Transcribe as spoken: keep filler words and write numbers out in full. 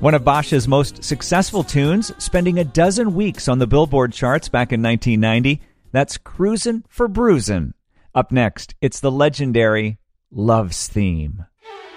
One of Bosch's most successful tunes, spending a dozen weeks on the Billboard charts back in nineteen ninety. That's Cruisin' for Bruisin'. Up next, it's the legendary Love's Theme.